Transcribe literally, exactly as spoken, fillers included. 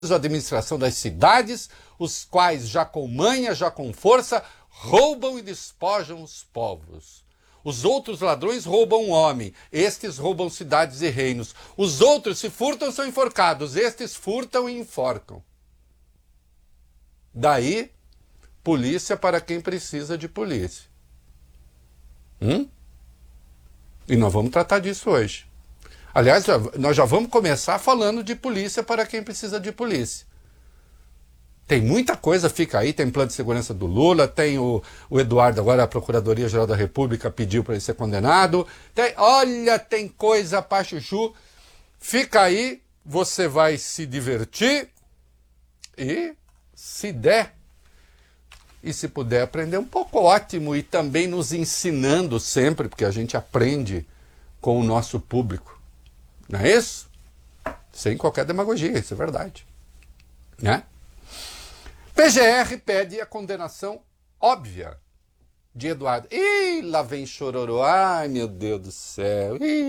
a administração das cidades, os quais já com manha, já com força, roubam e despojam os povos. Os outros ladrões roubam o homem, estes roubam cidades e reinos. Os outros, se furtam, são enforcados, estes furtam e enforcam. Daí, polícia para quem precisa de polícia. Hum? E nós vamos tratar disso hoje. Aliás, nós já vamos começar falando de polícia para quem precisa de polícia. Tem muita coisa, fica aí, tem plano de segurança do Lula, tem o, o Eduardo, agora a Procuradoria-Geral da República pediu para ele ser condenado. Tem, olha, tem coisa pra chuchu. Fica aí, você vai se divertir e, se der, e se puder aprender um pouco, ótimo, e também nos ensinando sempre, porque a gente aprende com o nosso público. Não é isso? Sem qualquer demagogia, isso é verdade. Né? P G R pede a condenação óbvia de Eduardo. Ih, lá vem chororô. Ai, meu Deus do céu. Ih.